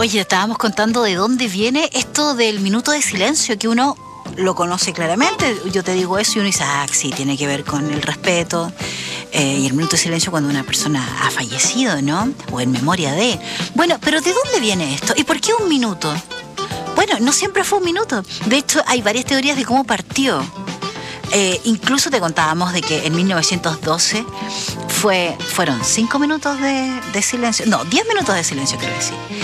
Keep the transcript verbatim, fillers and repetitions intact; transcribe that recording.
Oye, estábamos contando de dónde viene esto del minuto de silencio, que uno lo conoce claramente. Yo te digo eso y uno dice, ah, sí, tiene que ver con el respeto. Eh, y el minuto de silencio cuando una persona ha fallecido, ¿no? O en memoria de... Bueno, pero ¿de dónde viene esto? ¿Y por qué un minuto? Bueno, no siempre fue un minuto. De hecho, hay varias teorías de cómo partió. Eh, incluso te contábamos de que en mil novecientos doce fue, fueron cinco minutos de, de silencio. No, diez minutos de silencio, quiero decir.